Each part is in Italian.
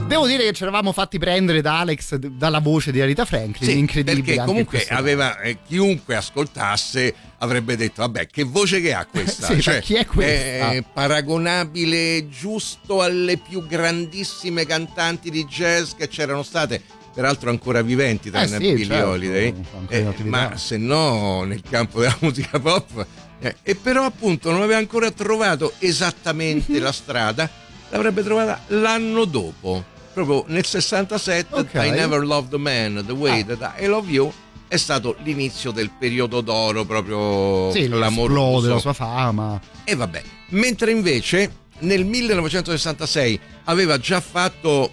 Devo dire che ci eravamo fatti prendere da Alex dalla voce di Aretha Franklin, sì, incredibile. Perché comunque aveva chiunque ascoltasse avrebbe detto vabbè, che voce che ha questa? sì, cioè, chi è questa? È paragonabile giusto alle più grandissime cantanti di jazz che c'erano state, peraltro ancora viventi, tranne sì, Billie certo, Holiday, ma se no nel campo della musica pop, e però appunto non aveva ancora trovato esattamente la strada, l'avrebbe trovata l'anno dopo, proprio nel 67. Okay. I Never Loved a Man the Way That I Love You è stato l'inizio del periodo d'oro proprio clamoroso della sua fama. e vabbè, mentre invece nel 1966 aveva già fatto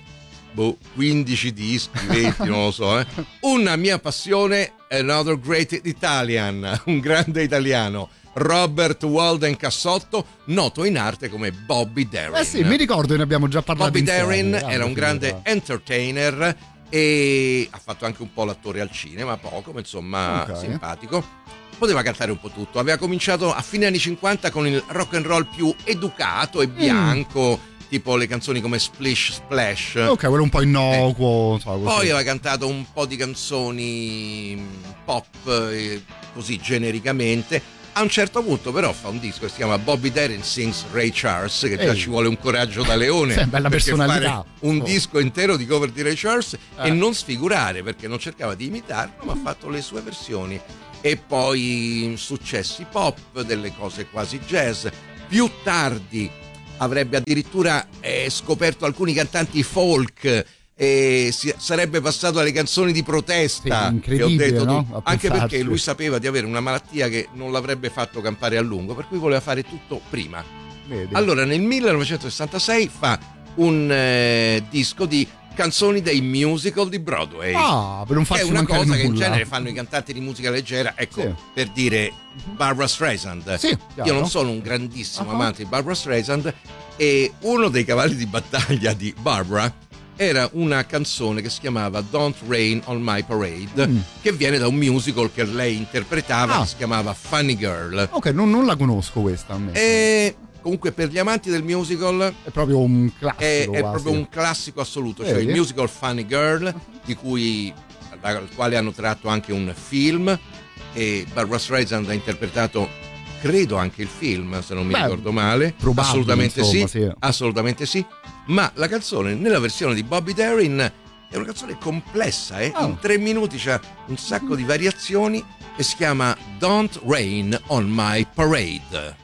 15 dischi, 20, non lo so, Una mia passione, Another Great Italian, un grande italiano, Robert Walden Cassotto, noto in arte come Bobby Darin. Sì, mi ricordo che ne abbiamo già parlato. Bobby insieme, Darin era un grande entertainer e ha fatto anche un po' l'attore al cinema, poco, ma insomma simpatico. Poteva cantare un po' tutto. Aveva cominciato a fine anni 50 con il rock and roll più educato e bianco, tipo le canzoni come Splish Splash. Ok, quello un po' innocuo. Poi aveva cantato un po' di canzoni pop, così genericamente. A un certo punto però fa un disco che si chiama Bobby Darin Sings Ray Charles, che già ci vuole un coraggio da leone. Sì, bella personalità. Fare un disco intero di cover di Ray Charles e non sfigurare, perché non cercava di imitarlo, ma ha fatto le sue versioni. E poi successi pop, delle cose quasi jazz. Più tardi avrebbe addirittura scoperto alcuni cantanti folk e sarebbe passato alle canzoni di protesta, che ho detto, no? Anche perché lui sapeva di avere una malattia che non l'avrebbe fatto campare a lungo, per cui voleva fare tutto prima. Vedi. Allora nel 1966 fa un disco di canzoni dei musical di Broadway, per non farci è una mancare cosa che in nulla. genere fanno i cantanti di musica leggera, ecco, Sì. per dire Barbra Streisand. Sì, chiaro. Io non sono un grandissimo amante di Barbra Streisand, e uno dei cavalli di battaglia di Barbra era una canzone che si chiamava Don't Rain on My Parade, che viene da un musical che lei interpretava, che si chiamava Funny Girl. Ok, non la conosco questa. E comunque per gli amanti del musical è proprio un classico. è proprio un classico assoluto, cioè il musical Funny Girl, dal quale hanno tratto anche un film, e Barbra Streisand ha interpretato credo anche il film, se non mi ricordo male. Assolutamente, insomma, sì, assolutamente sì. Ma la canzone nella versione di Bobby Darin è una canzone complessa, in 3 minuti c'ha un sacco di variazioni, e si chiama Don't Rain on My Parade.